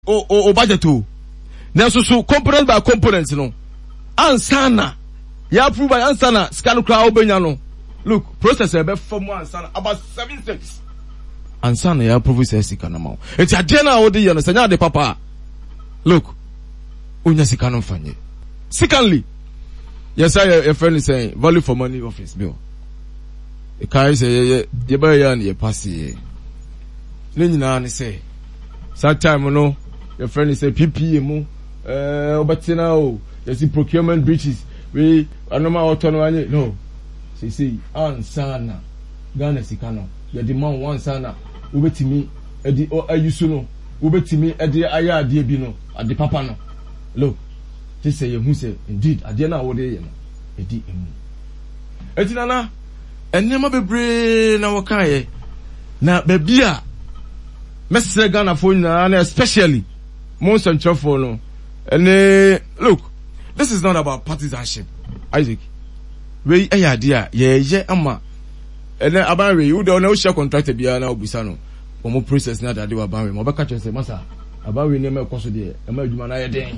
o budget o na so component by component no ansana ya approve by ansana scan crowd obenya no look process e be form ansana about 7 steps ansana ya approve say sika na ma eti ade na wo de ye no sanya de papa look onya sika no fanye. Secondly, yes I friend is saying value for money office bill e kai say ye ba ya na ye pass ye ne nyina ne say that time no your friend is say PPA mu obatina o yes procurement breaches we anoma autonomy no say ansana Ghana sika no ye demand one sana ubetimi edi ayusu no ubetimi edi aya ade bi no ade papa no look just say you say indeed ade na wo de ye no edi emu etina na enema bebre na wo kan ye na babia Mr. Ghana for na especially most central for no and look this is not about partisanship Isaac we idea ye ama and then abanwe you don't know share contract bia na obusa no omo process na dade wa abanwe mo be ka say masa abanwe ne me koso de e ma adwuma na ye den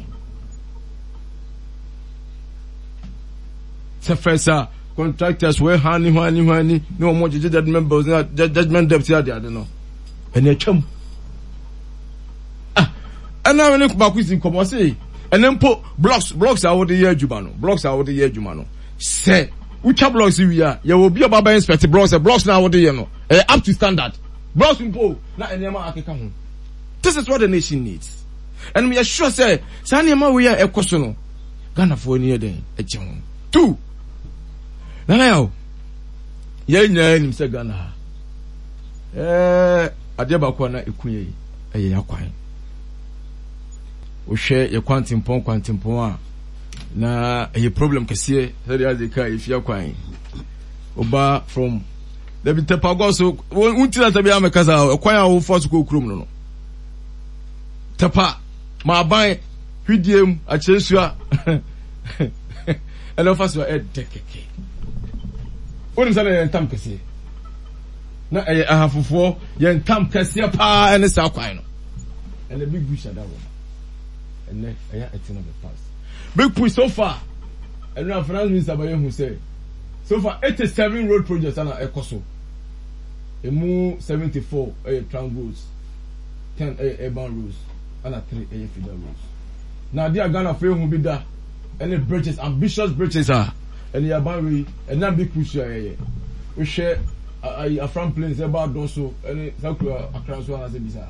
se fesa contractors we hani no mo judgment members na judgment debt ya de no and e twam and now when you back with come say and then put blocks are what the year adwuma no say which blocks we are you will be about inspect blocks now what the year no up to standard blocks impo na enema akeka ho. This is what the nation needs and we are sure say sanema we are ekoso no Ghana for near den eje ho. 2 na yo ye nya nim say Ghana ade ba kwa na ekunye eye yakwan o hwe ye kwantimpon a na ye problem kese say as ka ifia kwan oba from the tepago so untila tabi amekaza kwan a wo force ko krom no tepa ma ban hwidiem a chesu a elo faso e dekeke woni say ye ntam kese na eye ahafofo ye ntam kese pa ene sa kwan no and the big bush that one and then I had the past. Big push so far. And now finance minister Baye who say so far 87 road projects are Ekoso. A more 74 tram roads, 10 urban roads, and 3 feeder roads. Now they are gonna fail who be there. Any bridges, ambitious bridges are and the Abari and now big push we share a front planes about also any across one as a bizarre.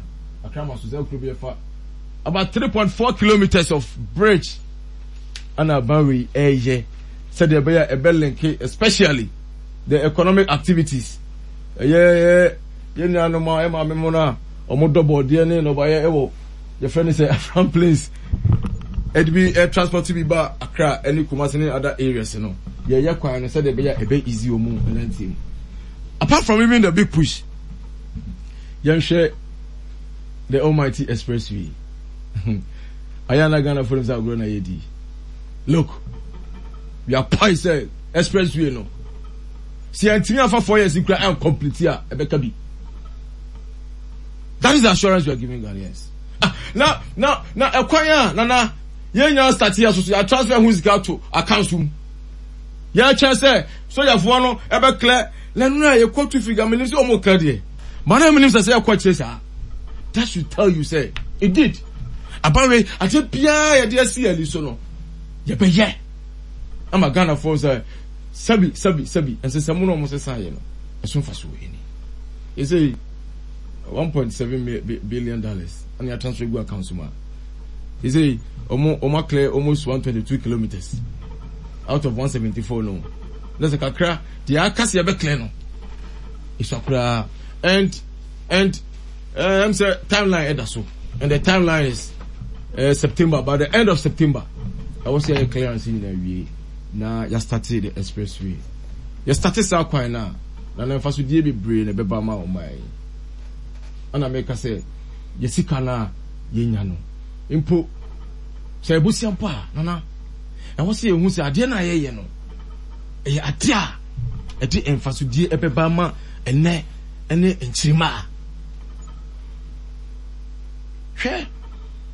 About 3.4 kilometers of bridge and a barrier said the bear a bell link, especially the economic activities. No more double DNA no by your friend say from place it be air transport to be bar Accra any Kumasi any other areas, you know. Yeah, quite said the bear a bit easy or move and anything. Apart from even the big push, young share the almighty expressway. Ayana Ghana for themselves grown AD. Look, we are pious expressway no. See, until for 4 years, you can complete here. That is the assurance we are giving Ghanaians. Now, acquire, Nana, you start here, so I transfer who's got to account room. Yeah, chance say, so you have one, ever clear, let me know your quote to figure, minister or more clear. My name is say, quite chaser. That should tell you, say, it did. Apparently, I said, Pierre, dear, see a listener. Yeah, but yeah. I'm a Ghana for Sabi, and say, someone almost a sign, as soon as we it's a $1.7 billion, and your transfer go account. It's a almost clear, almost 122 kilometers out of 174. No, that's a Kakra, the Akasia Becleno. It's a cra, and I'm saying timeline Edaso, and the timeline is September. By the end of September, I was saying clearance in the way. Now you started the expressway. You started South Quay now. Now first we did be brain a bebama on my. And I make us say, Yesikana yenyano. Impo. Say busiampa, nana. I was saying who say adiana ye no. Adia. Edi emphasis die a bebama ene enchima. Sure.